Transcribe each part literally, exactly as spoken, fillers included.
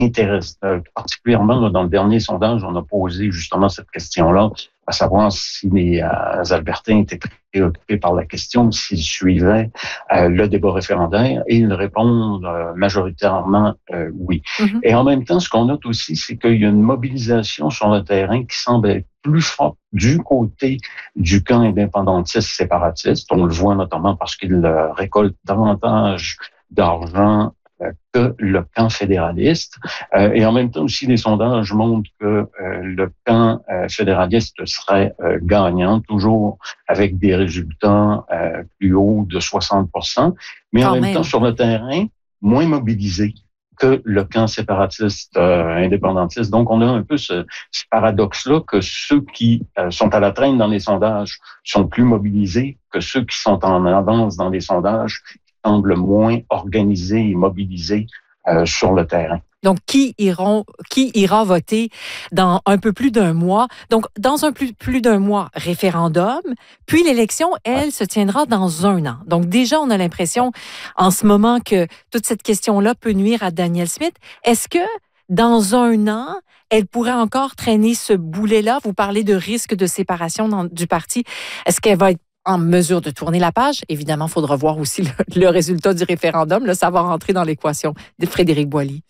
intéresse, euh, particulièrement là, dans le dernier sondage, on a posé justement cette question-là, à savoir si les euh, Albertains étaient préoccupés par la question, s'ils suivaient euh, le débat référendaire, et ils répondent euh, majoritairement euh, oui. Mm-hmm. Et en même temps, ce qu'on note aussi, c'est qu'il y a une mobilisation sur le terrain qui semble être plus forte du côté du camp indépendantiste séparatiste. On le voit notamment parce qu'il euh, récolte davantage d'argent que le camp fédéraliste. Euh, et en même temps aussi, les sondages montrent que euh, le camp euh, fédéraliste serait euh, gagnant, toujours avec des résultats euh, plus hauts de soixante pour cent, mais Quand en même, même temps, sur le terrain, moins mobilisé que le camp séparatiste euh, indépendantiste. Donc, on a un peu ce, ce paradoxe-là que ceux qui euh, sont à la traîne dans les sondages sont plus mobilisés que ceux qui sont en avance dans les sondages semble moins organisé et mobilisé euh, sur le terrain. Donc, qui iront, qui ira voter dans un peu plus d'un mois? Donc, dans un plus, plus d'un mois, référendum, puis l'élection, elle, ouais. se tiendra dans un an. Donc, déjà, on a l'impression, en ce moment, que toute cette question-là peut nuire à Danielle Smith. Est-ce que, dans un an, elle pourrait encore traîner ce boulet-là? Vous parlez de risque de séparation dans, du parti. Est-ce qu'elle va être en mesure de tourner la page? Évidemment, il faudra voir aussi le, le résultat du référendum. Là, ça va rentrer dans l'équation de Frédéric Boily.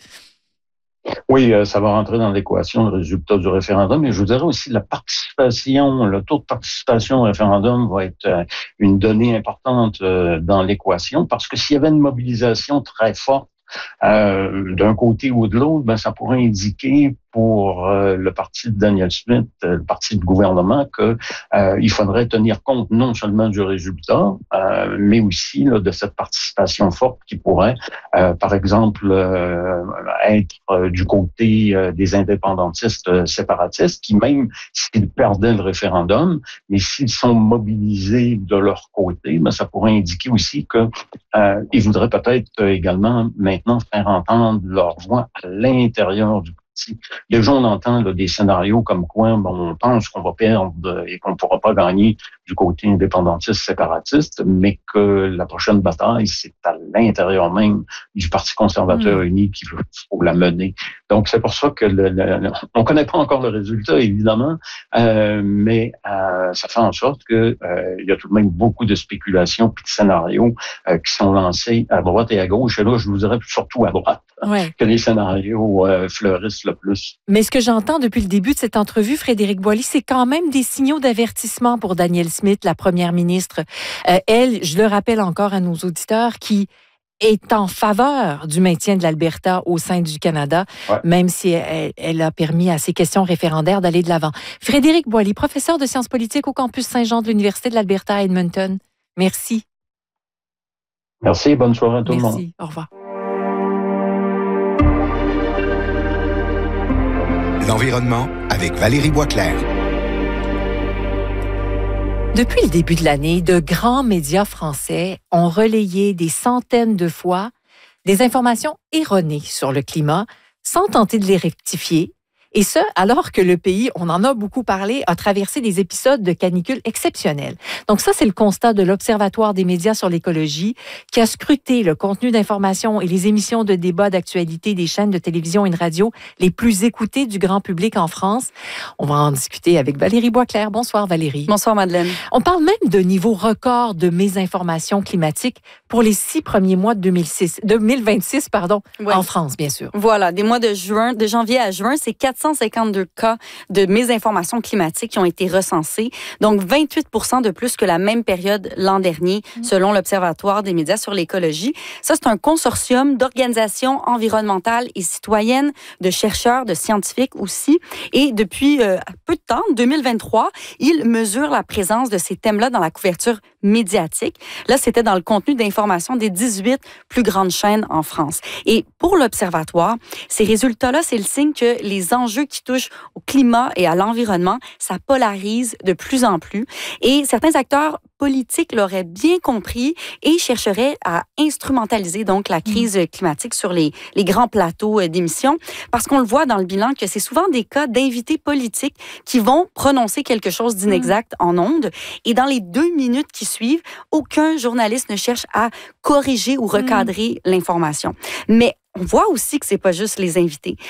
Oui, ça va rentrer dans l'équation, le résultat du référendum. Et je vous dirais aussi la participation, le taux de participation au référendum va être une donnée importante dans l'équation parce que s'il y avait une mobilisation très forte Euh, d'un côté ou de l'autre, ben ça pourrait indiquer pour euh, le parti de Danielle Smith, euh, le parti de gouvernement, que euh, il faudrait tenir compte non seulement du résultat, euh, mais aussi là, de cette participation forte qui pourrait, euh, par exemple, euh, être euh, du côté euh, des indépendantistes euh, séparatistes, qui même s'ils perdaient le référendum, mais s'ils sont mobilisés de leur côté, ben ça pourrait indiquer aussi que euh, ils voudraient peut-être euh, également maintenant faire entendre leur voix à l'intérieur du parti. Déjà, on entend là, des scénarios comme quoi bon, on pense qu'on va perdre et qu'on ne pourra pas gagner du côté indépendantiste séparatiste, mais que la prochaine bataille, c'est à l'intérieur même du Parti conservateur mmh. uni qu'il faut la mener. Donc, c'est pour ça que le, le, le, on ne connaît pas encore le résultat, évidemment, euh, mais euh, ça fait en sorte que euh, il y a tout de même beaucoup de spéculations et de scénarios euh, qui sont lancés à droite et à gauche. Et là, je vous dirais surtout à droite ouais. que les scénarios euh, fleurissent le plus. Mais ce que j'entends depuis le début de cette entrevue, Frédéric Boily, c'est quand même des signaux d'avertissement pour Danielle Smith, la première ministre. Euh, elle, je le rappelle encore à nos auditeurs, qui est en faveur du maintien de l'Alberta au sein du Canada, ouais. même si elle, elle a permis à ces questions référendaires d'aller de l'avant. Frédéric Boily, professeur de sciences politiques au campus Saint-Jean de l'Université de l'Alberta à Edmonton. Merci. Merci, bonne soirée à tout Merci. le monde. Merci, au revoir. L'environnement avec Valérie Boisclair. Depuis le début de l'année, de grands médias français ont relayé des centaines de fois des informations erronées sur le climat sans tenter de les rectifier. Et ce, alors que le pays, on en a beaucoup parlé, a traversé des épisodes de canicule exceptionnels. Donc ça, c'est le constat de l'Observatoire des médias sur l'écologie qui a scruté le contenu d'information et les émissions de débat d'actualité des chaînes de télévision et de radio les plus écoutées du grand public en France. On va en discuter avec Valérie Boisclair. Bonsoir Valérie. Bonsoir Madeleine. On parle même de niveau record de mésinformation climatique pour les six premiers mois de deux mille six, deux mille vingt-six pardon, ouais. en France, bien sûr. Voilà, des mois de juin, de janvier à juin, c'est quatre cent cinquante-deux cas de mésinformation climatique qui ont été recensés, donc vingt-huit pour cent de plus que la même période l'an dernier, mmh. selon l'Observatoire des médias sur l'écologie. Ça, c'est un consortium d'organisations environnementales et citoyennes, de chercheurs, de scientifiques aussi. Et depuis euh, peu de temps, deux mille vingt-trois, ils mesurent la présence de ces thèmes-là dans la couverture médiatique. Là, c'était dans le contenu d'information des dix-huit plus grandes chaînes en France. Et pour l'Observatoire, ces résultats-là, c'est le signe que les enjeux enjeux qui touchent au climat et à l'environnement, ça polarise de plus en plus. Et certains acteurs politiques l'auraient bien compris et chercheraient à instrumentaliser donc la crise climatique sur les, les grands plateaux d'émissions, parce qu'on le voit dans le bilan que c'est souvent des cas d'invités politiques qui vont prononcer quelque chose d'inexact en ondes. Et dans les deux minutes qui suivent, aucun journaliste ne cherche à corriger ou recadrer mmh. l'information. Mais on voit aussi que c'est pas juste les invités.